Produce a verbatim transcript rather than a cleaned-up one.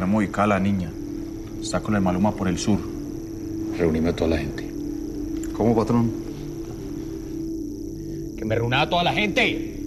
hemos ubicado a la niña. Está con el Maluma por el sur. Reunime a toda la gente. ¿Cómo, patrón? Que me reúna a toda la gente.